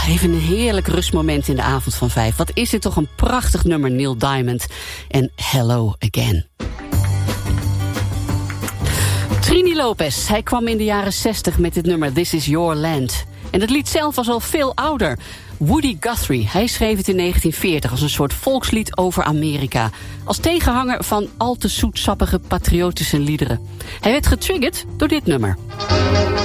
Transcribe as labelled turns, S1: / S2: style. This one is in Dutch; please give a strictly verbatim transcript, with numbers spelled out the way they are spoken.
S1: even een heerlijk rustmoment in de avond van vijf. Wat is dit toch een prachtig nummer, Neil Diamond en Hello Again. Trini Lopez, hij kwam in de jaren zestig met dit nummer This Is Your Land. En het lied zelf was al veel ouder. Woody Guthrie, hij schreef het in negentien veertig als een soort volkslied over Amerika. Als tegenhanger van al te zoetsappige patriotische liederen. Hij werd getriggerd door dit nummer.